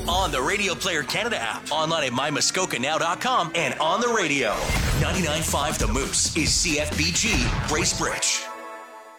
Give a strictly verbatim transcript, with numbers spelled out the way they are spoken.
on the Radio Player Canada app, online at my muskoka now dot com, and on the radio. ninety-nine point five The Moose is C F B G Bracebridge.